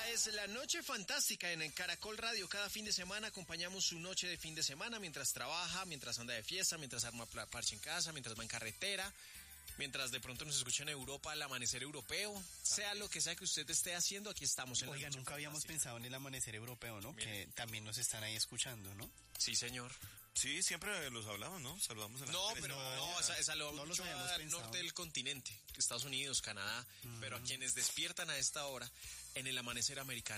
Esta es la Noche Fantástica en Caracol Radio. Cada fin de semana acompañamos su noche de fin de semana mientras trabaja, mientras anda de fiesta, mientras arma parche en casa, mientras va en carretera, mientras de pronto nos escucha en Europa el amanecer europeo. Sea lo que sea que usted esté haciendo, aquí estamos en la Noche Oiga, nunca habíamos Fantástica. pensado en el amanecer europeo, ¿no? Miren. Que también nos están ahí escuchando, ¿no? Sí, señor. Sí, siempre los hablamos, ¿no? Saludamos a la No, gente. pero No, esa lo no los mucho habíamos al pensado. norte del continente, Estados Unidos, Canadá, pero a quienes despiertan a esta hora en el amanecer americano.